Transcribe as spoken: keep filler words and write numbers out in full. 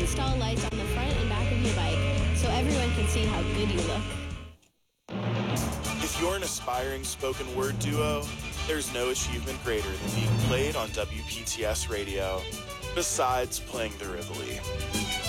install lights on the front and back of your bike so everyone can see how good you look. If you're an aspiring spoken word duo, there's no achievement greater than being played on W P T S radio, besides playing the Rivoli.